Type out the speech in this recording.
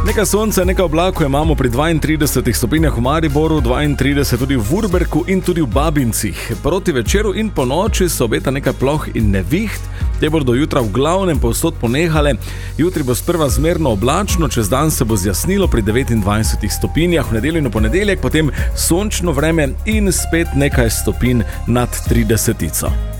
Nekaj sonca, nekaj oblakov imamo pri 32 stopinjah v Mariboru, 32 tudi v Vurberku in tudi v Babincih. Proti večeru in po noči se obeta nekaj ploh in neviht, te bodo do jutra v glavnem povsod ponehale. Jutri bo sprva zmerno oblačno, čez dan se bo zjasnilo pri 29 stopinjah, v nedeljo in v ponedeljek potem sončno vreme in spet nekaj stopinj nad 30.